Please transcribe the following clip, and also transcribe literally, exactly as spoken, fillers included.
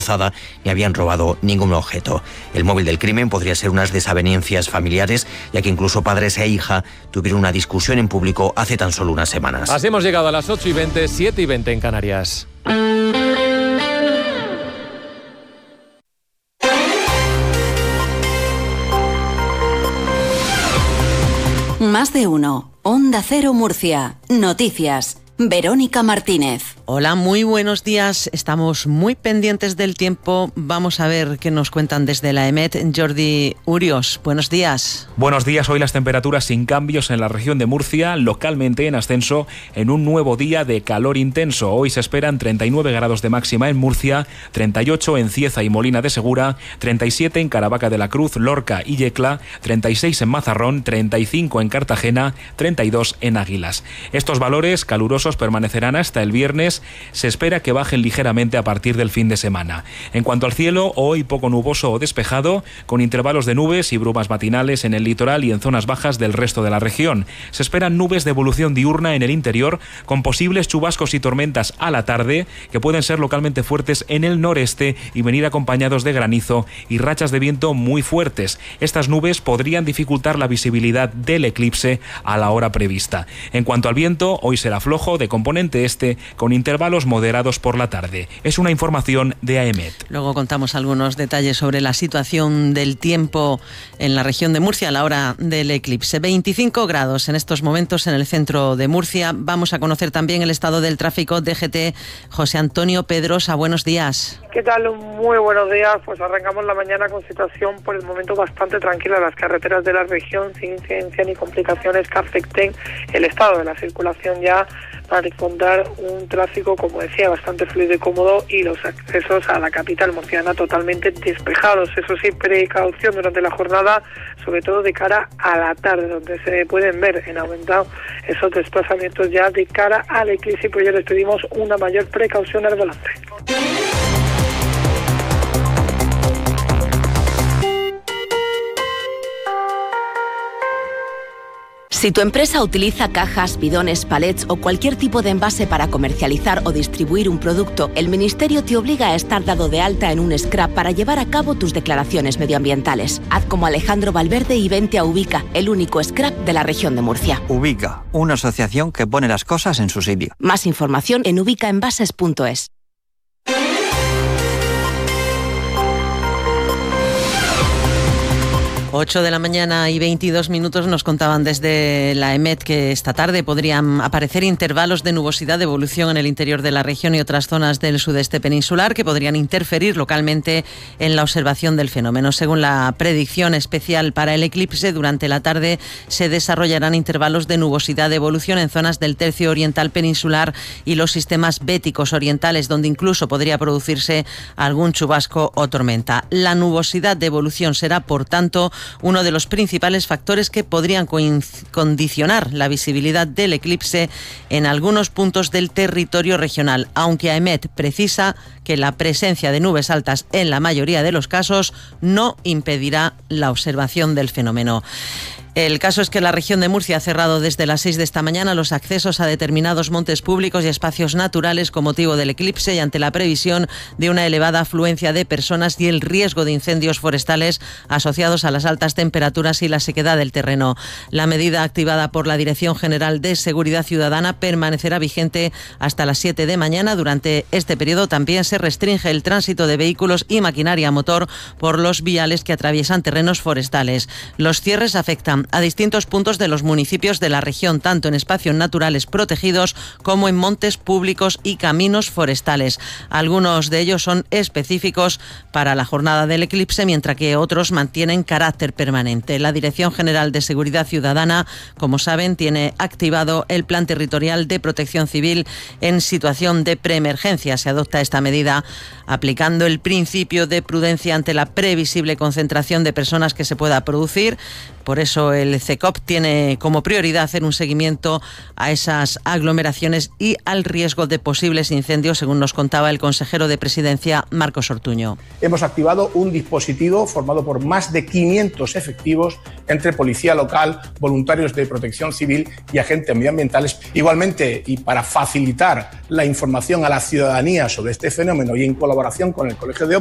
ni habían robado ningún objeto. El móvil del crimen podría ser unas desavenencias familiares, ya que incluso padres e hija tuvieron una discusión en público hace tan solo unas semanas. Así hemos llegado a las ocho y veinte, siete y veinte en Canarias. Más de uno. Onda Cero Murcia. Noticias. Verónica Martínez. Hola, muy buenos días. Estamos muy pendientes del tiempo. Vamos a ver qué nos cuentan desde la EMET. Jordi Urios, buenos días. Buenos días. Hoy las temperaturas sin cambios en la región de Murcia, localmente en ascenso en un nuevo día de calor intenso. Hoy se esperan treinta y nueve grados de máxima en Murcia, treinta y ocho en Cieza y Molina de Segura, treinta y siete en Caravaca de la Cruz, Lorca y Yecla, treinta y seis en Mazarrón, treinta y cinco en Cartagena, treinta y dos en Águilas. Estos valores calurosos permanecerán hasta el viernes. Se espera que bajen ligeramente a partir del fin de semana. En cuanto al cielo, hoy poco nuboso o despejado, con intervalos de nubes y brumas matinales en el litoral y en zonas bajas del resto de la región. Se esperan nubes de evolución diurna en el interior, con posibles chubascos y tormentas a la tarde, que pueden ser localmente fuertes en el noreste y venir acompañados de granizo y rachas de viento muy fuertes. Estas nubes podrían dificultar la visibilidad del eclipse a la hora prevista. En cuanto al viento, hoy será flojo de componente este, con intervalos moderados por la tarde. Es una información de AEMET. Luego contamos algunos detalles sobre la situación del tiempo en la región de Murcia a la hora del eclipse. veinticinco grados en estos momentos en el centro de Murcia. Vamos a conocer también el estado del tráfico. D G T, José Antonio Pedrosa, buenos días. ¿Qué tal? Muy buenos días. Pues arrancamos la mañana con situación por el momento bastante tranquila en las carreteras de la región, sin incidencia ni complicaciones que afecten el estado de la circulación, ya para encontrar un tráfico, como decía, bastante fluido y cómodo, y los accesos a la capital murciana totalmente despejados. Eso sí, precaución durante la jornada, sobre todo de cara a la tarde, donde se pueden ver en aumentado esos desplazamientos ya de cara al eclipse, pues ya les pedimos una mayor precaución al volante. Si tu empresa utiliza cajas, bidones, palets o cualquier tipo de envase para comercializar o distribuir un producto, el Ministerio te obliga a estar dado de alta en un scrap para llevar a cabo tus declaraciones medioambientales. Haz como Alejandro Valverde y vente a Ubica, el único scrap de la región de Murcia. Ubica, una asociación que pone las cosas en su sitio. Más información en ubicaenvases punto es. ocho de la mañana y veintidós minutos. Nos contaban desde la EMET que esta tarde podrían aparecer intervalos de nubosidad de evolución en el interior de la región y otras zonas del sudeste peninsular que podrían interferir localmente en la observación del fenómeno. Según la predicción especial para el eclipse, durante la tarde se desarrollarán intervalos de nubosidad de evolución en zonas del tercio oriental peninsular y los sistemas béticos orientales, donde incluso podría producirse algún chubasco o tormenta. La nubosidad de evolución será, por tanto, uno de los principales factores que podrían condicionar la visibilidad del eclipse en algunos puntos del territorio regional, aunque AEMET precisa que la presencia de nubes altas en la mayoría de los casos no impedirá la observación del fenómeno. El caso es que la región de Murcia ha cerrado desde las seis de esta mañana los accesos a determinados montes públicos y espacios naturales con motivo del eclipse y ante la previsión de una elevada afluencia de personas y el riesgo de incendios forestales asociados a las altas temperaturas y la sequedad del terreno. La medida activada por la Dirección General de Seguridad Ciudadana permanecerá vigente hasta las siete de mañana. Durante este periodo también se restringe el tránsito de vehículos y maquinaria a motor por los viales que atraviesan terrenos forestales. Los cierres afectan a distintos puntos de los municipios de la región, tanto en espacios naturales protegidos como en montes públicos y caminos forestales. Algunos de ellos son específicos para la jornada del eclipse, mientras que otros mantienen carácter permanente. La Dirección General de Seguridad Ciudadana, como saben, tiene activado el Plan Territorial de Protección Civil en situación de preemergencia. Se adopta esta medida aplicando el principio de prudencia ante la previsible concentración de personas que se pueda producir, Por eso el CECOP tiene como prioridad hacer un seguimiento a esas aglomeraciones y al riesgo de posibles incendios, según nos contaba el consejero de Presidencia, Marcos Ortuño. Hemos activado un dispositivo formado por más de quinientos efectivos entre policía local, voluntarios de protección civil y agentes medioambientales. Igualmente, y para facilitar la información a la ciudadanía sobre este fenómeno y en colaboración con el Colegio de